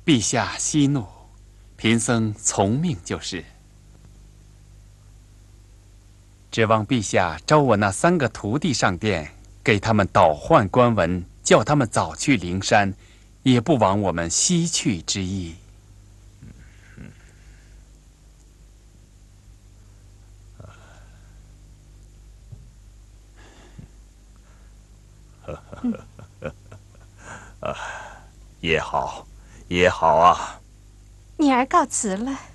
陛下息怒，贫僧从命就是。指望陛下招我那3个徒弟上殿，给他们倒换官文，叫他们早去灵山，也不枉我们西去之意。 也好，也好啊。 女儿告辞了。